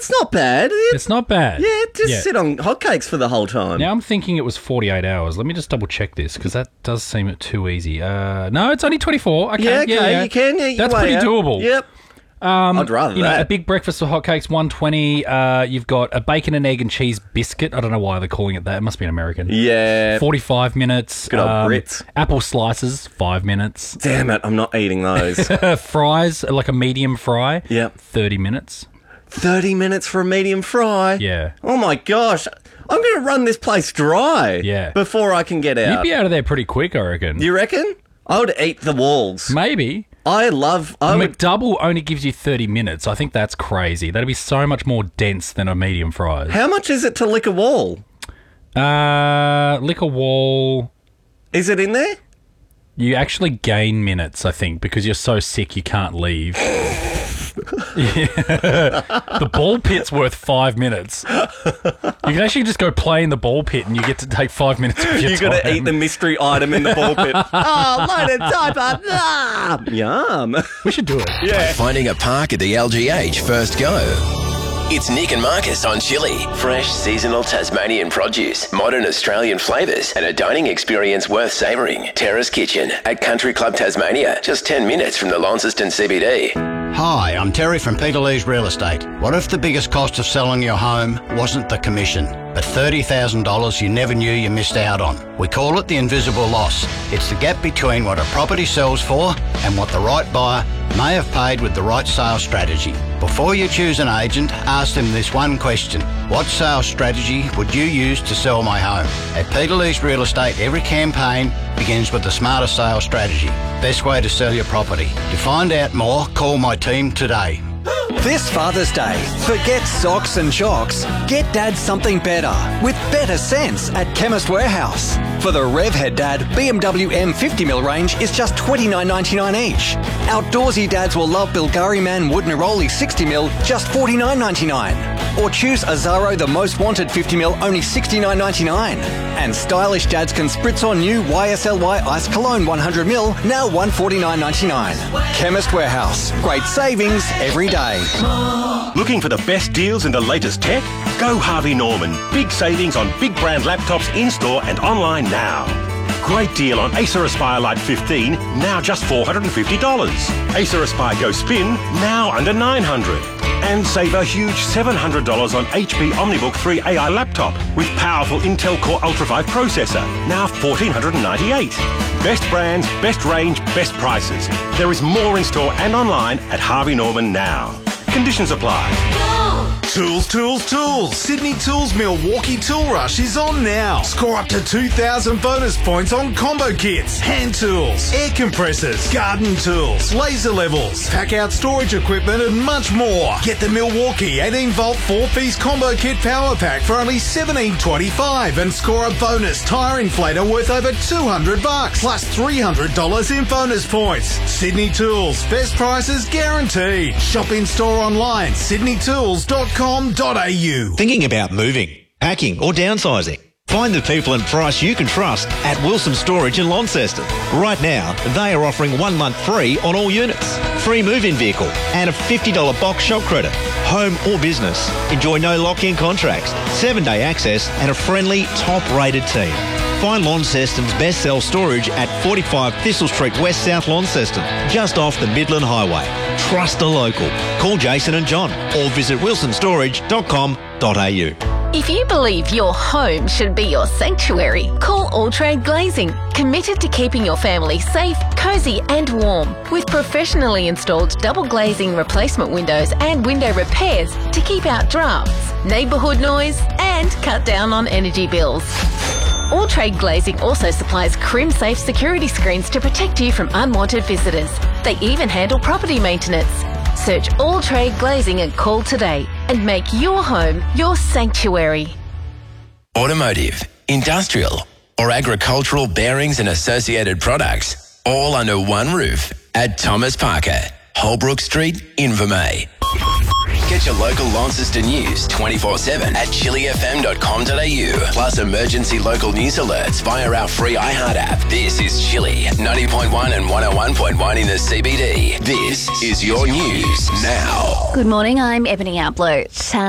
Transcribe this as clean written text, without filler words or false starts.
It's not bad. It's not bad. Yeah, just sit on hotcakes for the whole time. Now, I'm thinking it was 48 hours. Let me just double check this because that does seem too easy. No, it's only 24. Okay, you can. Yeah, that's pretty doable. Yep. I'd rather that. A big breakfast for hotcakes, 120. You've got a bacon and egg and cheese biscuit. I don't know why they're calling it that. It must be an American. Yeah. 45 minutes. Good old Brits. Apple slices, 5 minutes. Damn it, I'm not eating those. Fries, like a medium fry. Yep. 30 minutes. 30 minutes for a medium fry? Yeah. Oh, my gosh. I'm going to run this place dry before I can get out. You'd be out of there pretty quick, I reckon. You reckon? I would eat the walls. Maybe. McDouble only gives you 30 minutes. I think that's crazy. That'd be so much more dense than a medium fries. How much is it to lick a wall? Lick a wall. Is it in there? You actually gain minutes, I think, because you're so sick you can't leave. The ball pit's worth 5 minutes. You can actually just go play in the ball pit and you get to take 5 minutes of your time. You got to eat the mystery item in the ball pit. Oh, loaded diaper. Ah, yum. We should do it. Yeah. Finding a park at the LGH first go. It's Nick and Marcus on Chili. Fresh, seasonal Tasmanian produce, modern Australian flavours, and a dining experience worth savouring. Terrace Kitchen at Country Club Tasmania, just 10 minutes from the Launceston CBD. Hi, I'm Terry from Peter Lee's Real Estate. What if the biggest cost of selling your home wasn't the commission, but $30,000 you never knew you missed out on? We call it the invisible loss. It's the gap between what a property sells for and what the right buyer may have paid with the right sales strategy. Before you choose an agent, ask them this one question. What sales strategy would you use to sell my home? At Peter Lee's Real Estate, every campaign begins with the smarter sales strategy. Best way to sell your property. To find out more, call my team today. This Father's Day, forget socks and shocks. Get Dad something better with better sense at Chemist Warehouse. For the Revhead Dad BMW M50mm range is just $29.99 each. Outdoorsy dads will love Bulgari Man Wood Neroli 60mm, just $49.99. Or choose Azaro the Most Wanted 50mm, only $69.99. And stylish dads can spritz on new YSLY Ice Cologne 100ml, now $149.99. Chemist Warehouse, great savings every day. Looking for the best deals in the latest tech? Go Harvey Norman. Big savings on big brand laptops in-store and online now. Great deal on Acer Aspire Lite 15, now just $450. Acer Aspire Go Spin, now under $900. And save a huge $700 on HP OmniBook 3 AI laptop with powerful Intel Core Ultra 5 processor, now $1,498. Best brands, best range, best prices. There is more in store and online at Harvey Norman now. Conditions apply. Tools, tools, tools. Sydney Tools Milwaukee Tool Rush is on now. Score up to 2,000 bonus points on combo kits, hand tools, air compressors, garden tools, laser levels, pack out storage equipment and much more. Get the Milwaukee 18-volt 4-piece combo kit power pack for only $17.25 and score a bonus tyre inflator worth over $200 plus $300 in bonus points. Sydney Tools, best prices guaranteed. Shop in store online, sydneytools.com.au. Thinking about moving, packing or downsizing? Find the people and price you can trust at Wilson Storage in Launceston. Right now, they are offering 1 month free on all units, free move-in vehicle and a $50 box shop credit. Home or business, enjoy no lock-in contracts, 7-day access and a friendly, top-rated team. Find Launceston's best sell storage at 45 Thistle Street West, South Launceston, just off the Midland Highway. Trust a local. Call Jason and John or visit wilsonstorage.com.au. If you believe your home should be your sanctuary, call All Trade Glazing. Committed to keeping your family safe, cosy and warm. With professionally installed double glazing replacement windows and window repairs to keep out drafts, neighbourhood noise and cut down on energy bills. All Trade Glazing also supplies crim-safe security screens to protect you from unwanted visitors. They even handle property maintenance. Search All Trade Glazing and call today and make your home your sanctuary. Automotive, industrial, or agricultural bearings and associated products, all under one roof at Thomas Parker, Holbrook Street, Invermay. Get your local Launceston news 24/7 at chilifm.com.au. Plus emergency local news alerts via our free iHeart app. This is Chili, 90.1 and 101.1 in the CBD. This is your news now. Good morning, I'm Ebony Outlow.